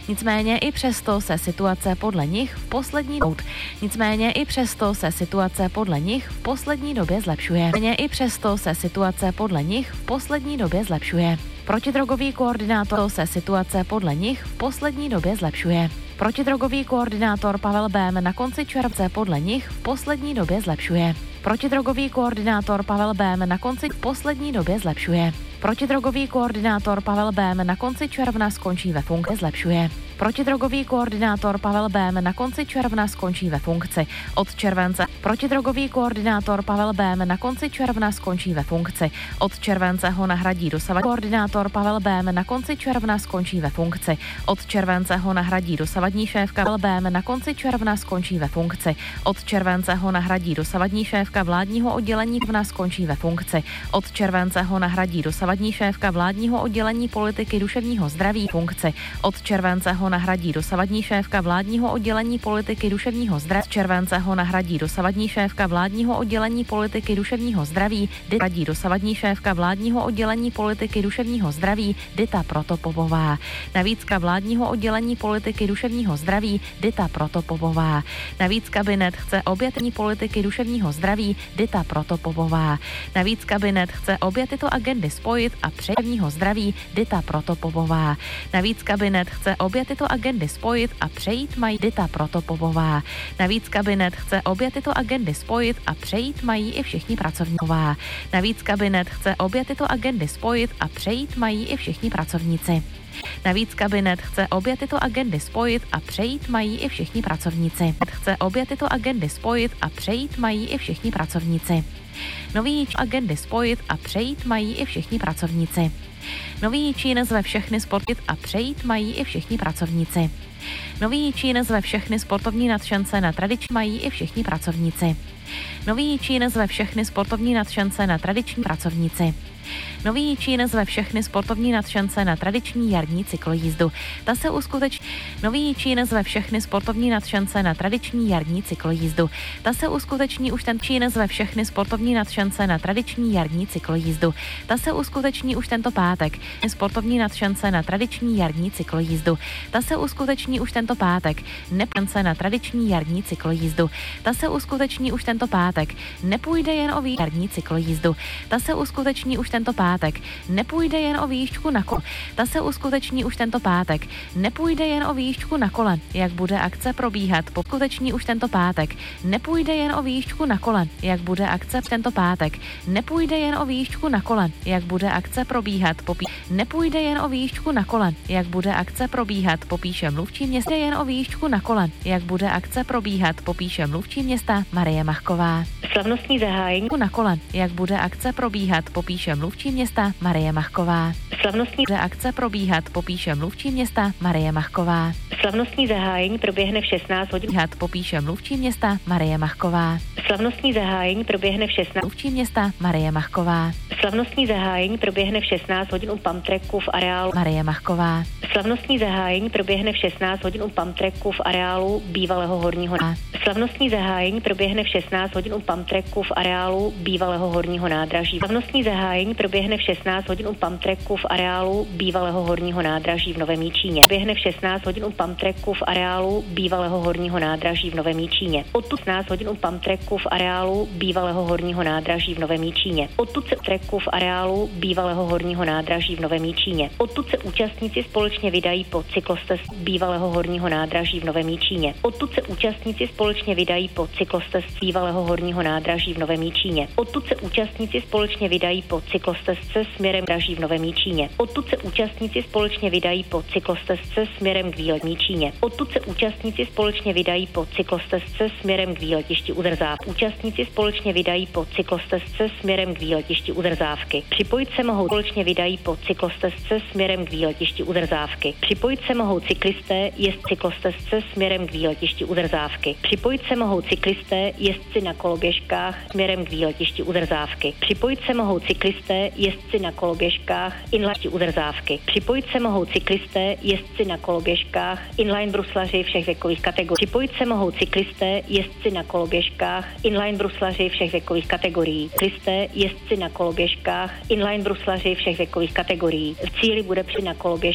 Nicméně i přesto se situace podle nich v poslední době zlepšuje. Protidrogový koordinátor Pavel Bém na konci července podle nich v poslední době zlepšuje. Protidrogový koordinátor Pavel Bém na konci června skončí ve funkci. Protidrogový koordinátor Pavel Bém na konci června skončí ve funkci. Od července ho nahradí dosavadní šéfka vládního oddělení politiky duševního zdraví funkci. Od července ho nahradí dosavadní šéfka vládního oddělení politiky duševního zdraví Dita Protopovová. Navíc vládního oddělení politiky duševního zdraví Dita Protopovová. Navíc kabinet chce obě tyto agendy spojit a přejít mají i všichni pracovníci. Nový agendy spojit a přejít mají i všichni pracovníci. Nový čin zve všechny sportovní nadšence na tradiční mají i všichni pracovníci. Nový čin zve všechny sportovní nadšence na tradiční pracovníci. Nový čin zve všechny sportovní nadšence na tradiční jarní cyklojízdu. Ta se uskuteční už tento pátek. Nepůjde jen o jarní cyklojízdu. Ta se uskuteční už tento pátek. Nepůjde jen o výjížďku na kole. Nepůjde jen o výjížďku na kole, jak bude akce probíhat. Nepůjde jen o výjížďku na kole, jak bude akce tento pátek. Nepůjde jen o výjížďku na kole, jak bude akce probíhat. Nepůjde jen o výjížďku na kole, jak bude akce probíhat, popíše mluvčí města. Marie Machková. Slavnostní zahájení na kole, jak bude akce probíhat, popíše mluvčí města Marie Machková. Slavnostní zahájení proběhne v 16 hodin. Popíše mluvčí města Marie Machková. Slavnostní zahájení proběhne v 16 mluvčí města Marie Machková. Slavnostní zahájení proběhne v 16 hodin u Pamtreku v areálu Marie Machková. Slavnostní zahájení proběhne v 16 hodin u Pamtreku v areálu bývalého horního. Slavnostní zahájení proběhne v 16 hodin u Pamtreku v areálu bývalého horního nádraží. Slavnostní zahájení proběhne v 16 hodin u Pamtreku v areálu bývalého horního nádraží v Novém Jičíně. Proběhne v 16 hodin u Pamtreku v areálu bývalého horního nádraží v Novém Jičíně. Odtud 16 hodin u Pamtreku v areálu bývalého horního nádraží v Novém Jičíně. Odtud se treku v areálu bývalého horního nádraží v Novém Jičíně. Odtud se účastníci společně vydají po cyklostez bývalého horního nádraží v Novém Jičíně. Odtud se účastníci společně vydají po cyklostez bývalého horního nádraží v Novém Jičíně. Odtud se účastníci společně vydají po cyklostezce směrem draží v Novém Jičíně. Odtud se účastníci společně vydají po cyklostezce směrem k Výletničíně. Odtud se účastníci společně vydají po cyklostezce směrem k výletišti Udrzávky. Účastníci společně vydají po cyklostezce směrem k výletišti Udrzávky. Připojit se mohou společně vydají po cyklostezce směrem k výletišti Udrzávky. Připojit se mohou cyklisté jest cyklostezce směrem k výletišti Udrzávky. Připojit se mohou cyklisté jezdci na koloběžkách směrem k výletišti Udrzávky. Připojit se mohou cyklisté jezdci na koloběžkách inline Udrzávky. Připojit se mohou cyklisté jezdci na koloběžkách inline bruslaři všech věkových kategorií. Připojit se mohou cyklisté jezdci na koloběžkách inline bruslaři všech věkových kategorií. Cyklisté jezdci na koloběžkách inline bruslaři všech věkových kategorií. V cíli bude při na koloběžkách